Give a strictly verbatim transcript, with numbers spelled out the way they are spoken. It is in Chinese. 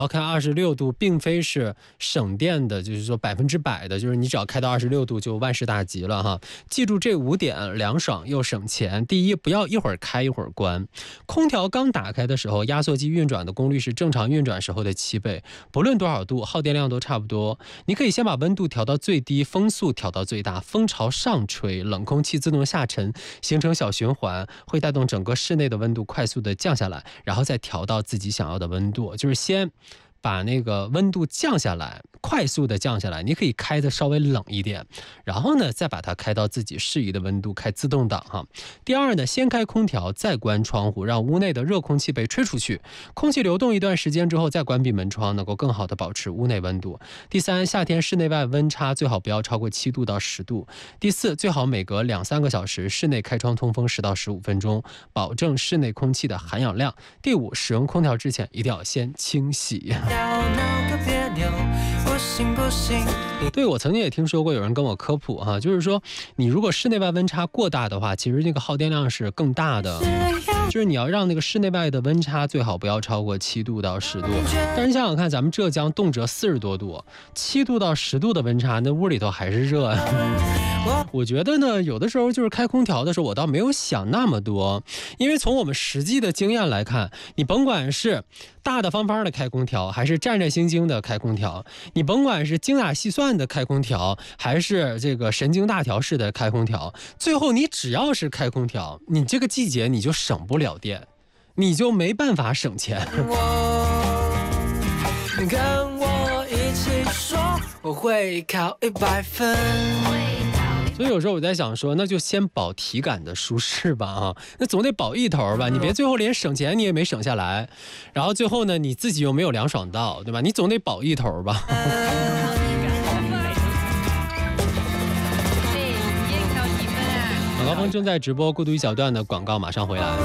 要开二十六度并非是省电的，就是说百分之百的，就是你只要开到二十六度就万事大吉了哈。记住这五点，凉爽又省钱。第一，不要一会儿开一会儿关。空调刚打开的时候，压缩机运转的功率是正常运转时候的七倍，不论多少度，耗电量都差不多。你可以先把温度调到最低，风速调到最大，风朝上吹，冷空气自动下沉，形成小循环，会带动整个室内的温度快速的降下来，然后再调到自己想要的温度，就是先把那个温度降下来，快速的降下来，你可以开的稍微冷一点，然后呢再把它开到自己适宜的温度，开自动挡哈。第二呢，先开空调再关窗户，让屋内的热空气被吹出去，空气流动一段时间之后再关闭门窗，能够更好的保持屋内温度。第三，夏天室内外温差最好不要超过七度到十度。第四，最好每隔两三个小时室内开窗通风十到十五分钟，保证室内空气的含氧量。第五，使用空调之前一定要先清洗。对，我曾经也听说过有人跟我科普哈，就是说你如果室内外温差过大的话，其实那个耗电量是更大的，就是你要让那个室内外的温差最好不要超过七度到十度。但是想想看，咱们浙江动辄四十多度，七度到十度的温差，那屋里头还是热啊。我觉得呢，有的时候就是开空调的时候，我倒没有想那么多，因为从我们实际的经验来看，你甭管是大大方方的开空调，还是战战兢兢的开空调，你甭管是精打细算的开空调，还是这个神经大条式的开空调，最后你只要是开空调，你这个季节你就省不了电，你就没办法省钱。跟我一起说，我会考一百分。所以有时候我在想说，那就先保体感的舒适吧啊，那总得保一头吧，你别最后连省钱你也没省下来，然后最后呢你自己又没有凉爽到，对吧？你总得保一头吧。晚高峰正在直播，孤独一小段的广告马上回来。